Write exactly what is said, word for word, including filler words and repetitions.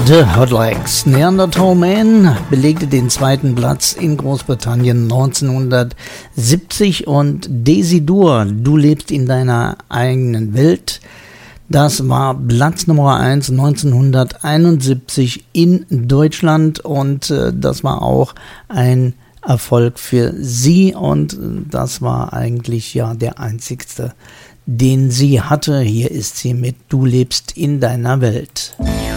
The Hotlegs. Neanderthal Man belegte den zweiten Platz in Großbritannien neunzehnhundertsiebzig und Desidur, du lebst in deiner eigenen Welt, das war Platz Nummer eins neunzehnhunderteinundsiebzig in Deutschland und äh, das war auch ein Erfolg für sie und das war eigentlich ja der einzigste, den sie hatte. Hier ist sie mit Du lebst in deiner Welt.